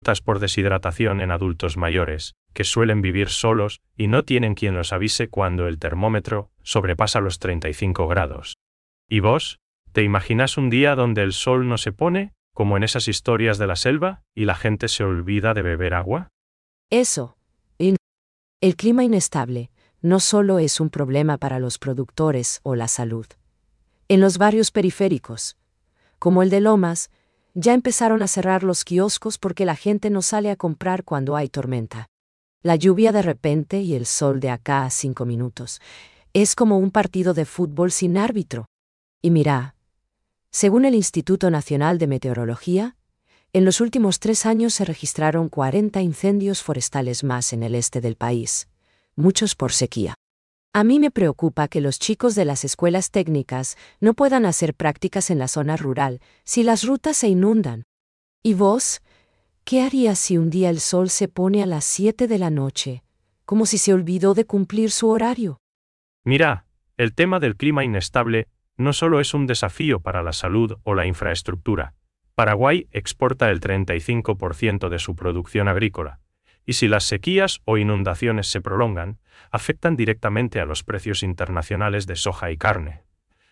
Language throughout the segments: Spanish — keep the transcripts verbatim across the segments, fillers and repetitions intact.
por deshidratación en adultos mayores, que suelen vivir solos y no tienen quien los avise cuando el termómetro sobrepasa los treinta y cinco grados. ¿Y vos? ¿Te imaginas un día donde el sol no se pone, como en esas historias de la selva, y la gente se olvida de beber agua? Eso. El, el clima inestable no solo es un problema para los productores o la salud. En los barrios periféricos, como el de Lomas, ya empezaron a cerrar los kioscos porque la gente no sale a comprar cuando hay tormenta. La lluvia de repente y el sol de acá a cinco minutos. Es como un partido de fútbol sin árbitro. Y mira, según el Instituto Nacional de Meteorología, en los últimos tres años se registraron cuarenta incendios forestales más en el este del país, muchos por sequía. A mí me preocupa que los chicos de las escuelas técnicas no puedan hacer prácticas en la zona rural si las rutas se inundan. ¿Y vos? ¿Qué harías si un día el sol se pone a las siete de la noche, como si se olvidó de cumplir su horario? Mira, el tema del clima inestable no solo es un desafío para la salud o la infraestructura. Paraguay exporta el treinta y cinco por ciento de su producción agrícola, y si las sequías o inundaciones se prolongan, afectan directamente a los precios internacionales de soja y carne.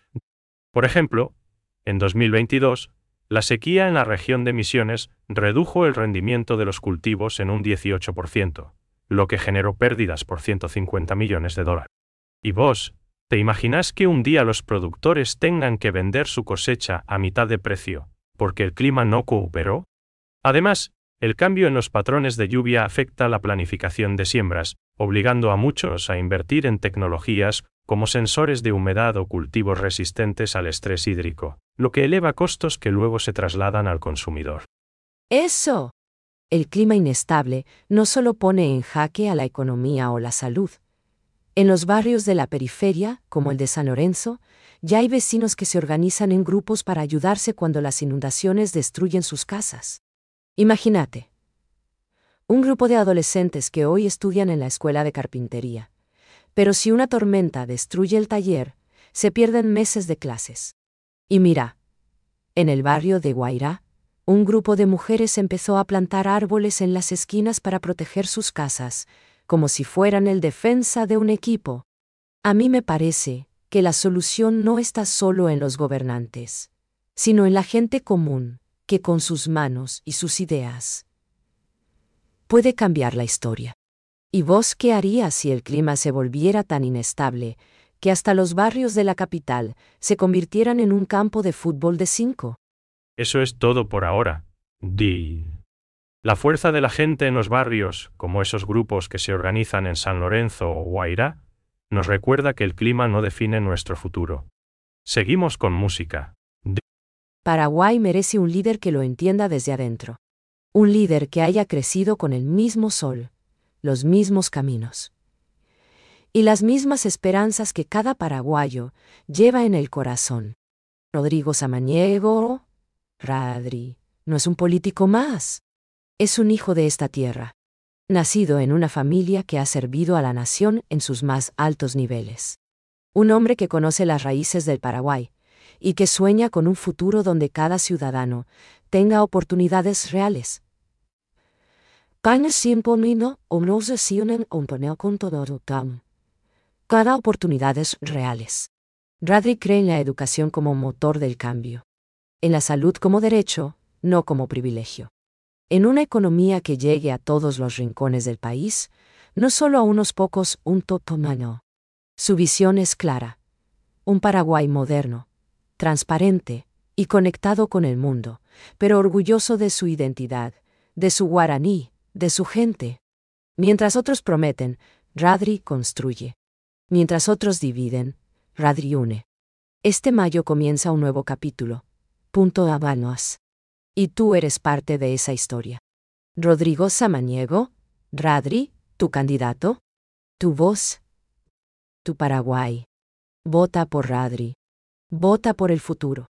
Por ejemplo, en dos mil veintidós, la sequía en la región de Misiones redujo el rendimiento de los cultivos en un dieciocho por ciento, lo que generó pérdidas por ciento cincuenta millones de dólares. ¿Y vos? ¿Te imaginas que un día los productores tengan que vender su cosecha a mitad de precio, porque el clima no cooperó? Además, el cambio en los patrones de lluvia afecta la planificación de siembras, obligando a muchos a invertir en tecnologías como sensores de humedad o cultivos resistentes al estrés hídrico, lo que eleva costos que luego se trasladan al consumidor. Eso. El clima inestable no solo pone en jaque a la economía o la salud. En los barrios de la periferia, como el de San Lorenzo, ya hay vecinos que se organizan en grupos para ayudarse cuando las inundaciones destruyen sus casas. Imagínate. Un grupo de adolescentes que hoy estudian en la escuela de carpintería. Pero si una tormenta destruye el taller, se pierden meses de clases. Y mira, en el barrio de Guairá, un grupo de mujeres empezó a plantar árboles en las esquinas para proteger sus casas, como si fueran el defensa de un equipo. A mí me parece que la solución no está solo en los gobernantes, sino en la gente común, que con sus manos y sus ideas puede cambiar la historia. ¿Y vos qué harías si el clima se volviera tan inestable que hasta los barrios de la capital se convirtieran en un campo de fútbol de cinco? Eso es todo por ahora. Di. La fuerza de la gente en los barrios, como esos grupos que se organizan en San Lorenzo o Guairá, nos recuerda que el clima no define nuestro futuro. Seguimos con música. Di. Paraguay merece un líder que lo entienda desde adentro. Un líder que haya crecido con el mismo sol, los mismos caminos y las mismas esperanzas que cada paraguayo lleva en el corazón. Rodrigo Samaniego, Radri, no es un político más. Es un hijo de esta tierra, nacido en una familia que ha servido a la nación en sus más altos niveles. Un hombre que conoce las raíces del Paraguay y que sueña con un futuro donde cada ciudadano tenga oportunidades reales. Cada oportunidades reales. Radri cree en la educación como motor del cambio. En la salud como derecho, no como privilegio. En una economía que llegue a todos los rincones del país, no solo a unos pocos, un totomano. Su visión es clara. Un Paraguay moderno, transparente y conectado con el mundo, pero orgulloso de su identidad, de su guaraní, de su gente. Mientras otros prometen, Radri construye. Mientras otros dividen, Radri une. Este mayo comienza un nuevo capítulo. Punto Habanos. Y tú eres parte de esa historia. Rodrigo Samaniego, Radri, tu candidato, tu voz, tu Paraguay. Vota por Radri. Vota por el futuro.